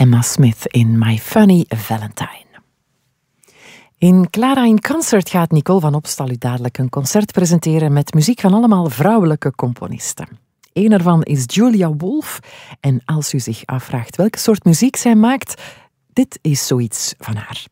Emma Smith in My Funny Valentine. In Clara in Concert gaat Nicole van Opstal u dadelijk een concert presenteren met muziek van allemaal vrouwelijke componisten. Eén ervan is Julia Wolf. En als u zich afvraagt welke soort muziek zij maakt, dit is zoiets van haar.